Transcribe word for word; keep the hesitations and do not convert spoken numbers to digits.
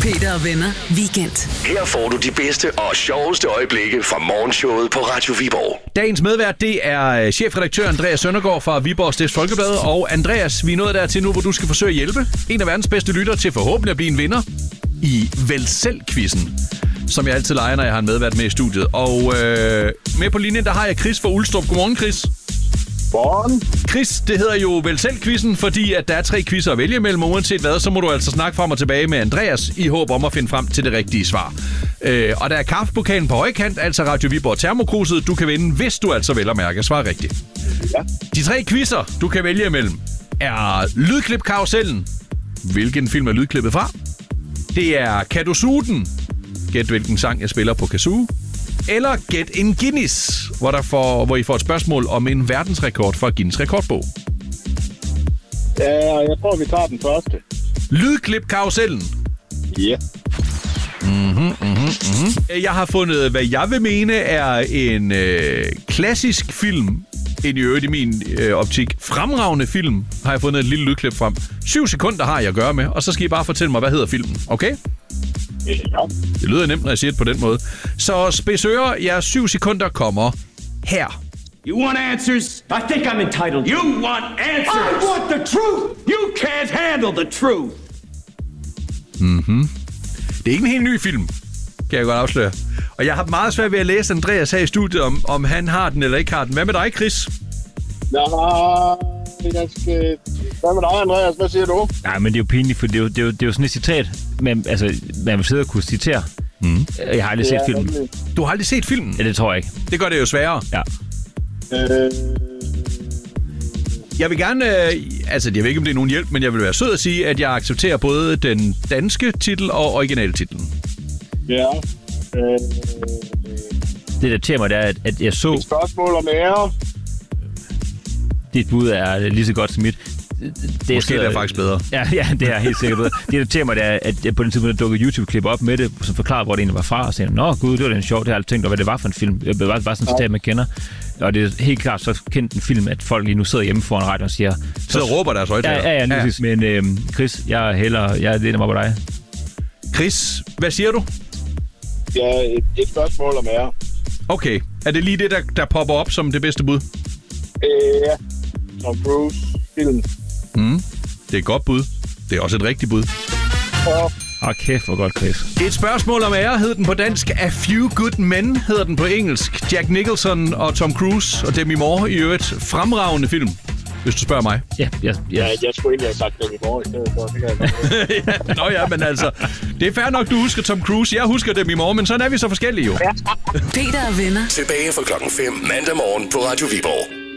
Peter og venner. Weekend. Her får du de bedste og sjoveste øjeblikke fra morgenshowet på Radio Viborg. Dagens medvært, det er chefredaktør Andreas Søndergaard fra Viborg Stifts Folkeblad. Og Andreas, vi er nået dertil nu, hvor du skal forsøge at hjælpe en af verdens bedste lyttere til forhåbentlig at blive en vinder i Vælg Selv-quizzen, som jeg altid leger, når jeg har en medvært med i studiet. Og øh, med på linjen, der har jeg Chris fra Ulstrup. Godmorgen, Chris. Godmorgen. Chris, det hedder jo Vælg Selv-quizzen, fordi at der er tre quizzer at vælge imellem, og uanset hvad, så må du altså snakke frem og tilbage med Andreas i håb om at finde frem til det rigtige svar. Øh, og der er kaffepokalen på højkant, altså Radio Viborg Termokruset, du kan vinde, hvis du altså vælger mærke svar rigtigt. Ja. De tre quizzer, du kan vælge imellem, er Lydklip-karusellen. Hvilken film er lydklippet fra? Det er Kan du suge den? Gæt hvilken sang jeg spiller på kazoo. Eller Gæt en Guinness, hvor, der får, hvor I får et spørgsmål om en verdensrekord fra Guinness rekordbog. Ja, jeg tror, vi tager den første. Lydklip-karusellen. Ja. Yeah. Mm-hmm, mm-hmm, mm-hmm. Jeg har fundet, hvad jeg vil mene er en øh, klassisk film. En i øvrigt i min øh, optik fremragende film, har jeg fundet et lille lydklip frem. Syv sekunder har jeg at gøre med, og så skal I bare fortælle mig, hvad hedder filmen, okay? Ja. Det lyder nemt, når jeg siger det på den måde. Så spidsører, jeres syv sekunder kommer her. You want answers? I think I'm entitled. You want answers? I want the truth! You can't handle the truth! Mhm. Det er ikke en helt ny film, kan jeg godt afsløre. Og jeg har meget svært ved at læse Andreas her i studiet, om, om han har den eller ikke har den. Hvad med dig, Chris? Nej, jeg skal... Hvad med dig, Andreas? Hvad siger du? Nej, men det er jo pinligt, for det er jo, det er jo, det er jo sådan et citat. Men, altså, man vil sidde og kunne citere. Mm. Jeg har aldrig set filmen. Nemlig. Du har aldrig set filmen? Ja, det tror jeg ikke. Det gør det jo sværere. Ja. Øh... Jeg vil gerne... Øh, altså, jeg ved ikke, om det er nogen hjælp, men jeg vil være sød at sige, at jeg accepterer både den danske titel og originaltitlen. Ja. Øh... Det, der irriterer mig, det er, at, at jeg så... Et spørgsmål om ære. Dit bud er lige så godt som mit. Det Måske er det faktisk bedre. Ja, ja, det er helt sikkert bedre. Det, der irriterer mig, det er, at jeg på den tidspunkt dukkede YouTube-klip op med det, som forklarer, hvor det egentlig var fra, og sagde, nå gud, det var den sjovt, det har jeg aldrig tænkt over, hvad det var for en film. Det var bare sådan et citat, man kender. Og det er helt klart så kendt en film, at folk lige nu sidder hjemme foran radioen og siger... Så råber deres højtaler. Ja, ja, ja, ja. Men øh, Chris, jeg er hellere... Jeg er det, der var på dig. Chris, hvad siger du? Ja, et, et spørgsmål om ære. Okay. Er det lige det, der, der popper op som det bedste bud? Øh, ja. Tom Cruise film. Mm. Det er et godt bud. Det er også et rigtigt bud. Ja. Åh, oh, kæft, hvor godt, Chris. Et spørgsmål om ære hed den på dansk. A Few Good Men hedder den på engelsk. Jack Nicholson og Tom Cruise og Demi Moore i øvrigt. Fremragende film, hvis du spørger mig. Ja, yes, yes. Ja, jeg skulle egentlig have sagt Demi Moore i stedet for. Det kan jeg ja, nå ja, men altså, det er fair nok, du husker Tom Cruise. Jeg husker Demi Moore, men sådan er vi så forskellige jo. Peter og venner. Tilbage fra klokken fem mandag morgen på Radio Viborg.